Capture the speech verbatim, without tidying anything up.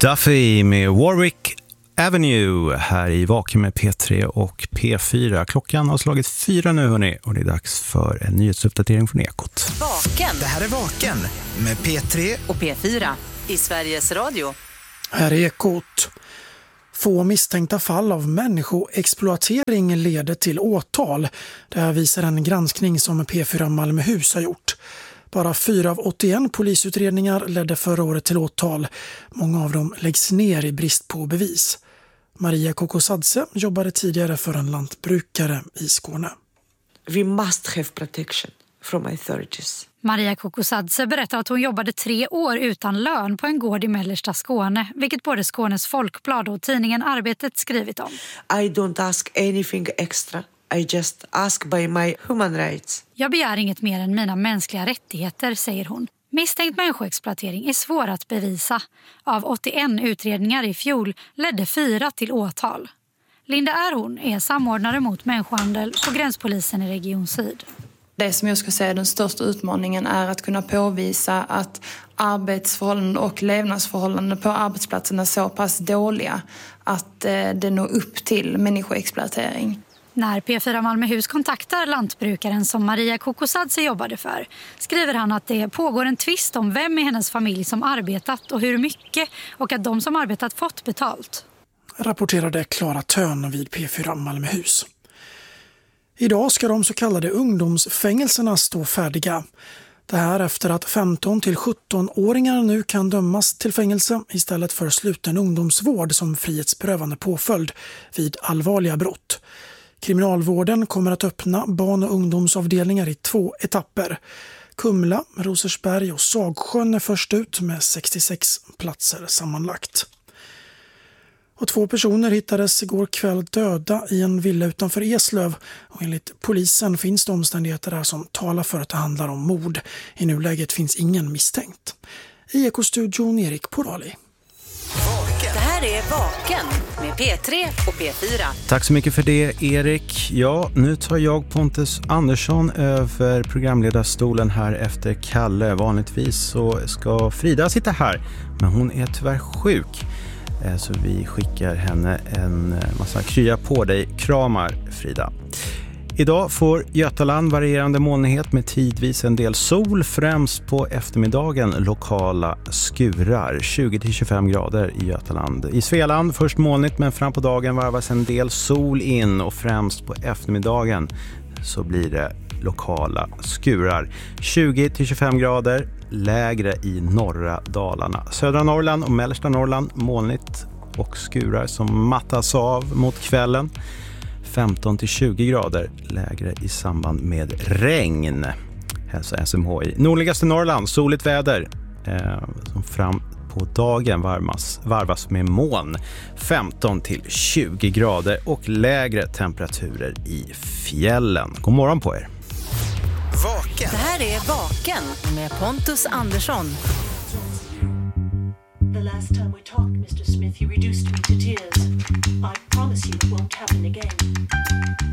Duffy med Warwick Avenue här i Vaken med P tre och P fyra. Klockan har slagit fyra nu hörni och det är dags för en nyhetsuppdatering från Ekot. Vaken. Det här är Vaken med P tre och P fyra i Sveriges Radio. Här är Ekot. Få misstänkta fall av människoexploatering leder till åtal. Det här visar en granskning som P fyra Malmöhus har gjort. Bara fyra av åttioen polisutredningar ledde förra året till åtal. Många av dem läggs ner i brist på bevis. Maria Kokosadze jobbade tidigare för en lantbrukare i Skåne. We must have protection from authorities. Maria Kokosadze berättar att hon jobbade tre år utan lön på en gård i mellersta Skåne, vilket både Skånes Folkblad och tidningen Arbetet skrivit om. I don't ask anything extra. I just ask by my human rights. Jag begär inget mer än mina mänskliga rättigheter, säger hon. Misstänkt människoexploatering är svår att bevisa. Av åttioen utredningar i fjol ledde fyra till åtal. Linda Erhorn är samordnare mot människohandel på gränspolisen i Region Syd. Det som jag ska säga den största utmaningen är att kunna påvisa att arbetsförhållanden och levnadsförhållanden på arbetsplatsen är så pass dåliga att det når upp till människoexploatering. När P fyra Malmöhus kontaktar lantbrukaren som Maria Kokosadze jobbade för skriver han att det pågår en tvist om vem i hennes familj som arbetat och hur mycket och att de som arbetat fått betalt. Rapporterade Klara Tön vid P fyra Malmöhus. Idag ska de så kallade ungdomsfängelserna stå färdiga. Det här efter att femton till sjutton-åringar nu kan dömas till fängelse istället för sluten ungdomsvård som frihetsberövande påföljd vid allvarliga brott. Kriminalvården kommer att öppna barn- och ungdomsavdelningar i två etapper. Kumla, Rosersberg och Sagsjön är först ut med sextiosex platser sammanlagt. Och två personer hittades igår kväll döda i en villa utanför Eslöv. Och enligt polisen finns det omständigheter där som talar för att det handlar om mord. I nuläget finns ingen misstänkt. I Ekostudion Erik Porali. Det här är Vaken med P tre och P fyra. Tack så mycket för det Erik. Ja, nu tar jag Pontus Andersson över programledarstolen här efter Kalle. Vanligtvis så ska Frida sitta här, men hon är tyvärr sjuk. Så vi skickar henne en massa krya på dig. Kramar Frida. Idag får Götaland varierande molnighet med tidvis en del sol, främst på eftermiddagen lokala skurar. tjugo till tjugofem grader i Götaland. I Svealand först molnigt men fram på dagen varvas en del sol in och främst på eftermiddagen så blir det lokala skurar. tjugo till tjugofem grader, lägre i norra Dalarna. Södra Norrland och mellersta Norrland molnigt och skurar som mattas av mot kvällen. femton till tjugo grader, lägre i samband med regn. Hälsa S M H I. Nordligaste Norrland, soligt väder eh, som fram på dagen varvas, varvas med moln. femton till tjugo grader och lägre temperaturer i fjällen. God morgon på er. Vaken. Det här är Vaken med Pontus Andersson. The last time we talked, Mister Smith, you reduced me to tears. I promise you it won't happen again.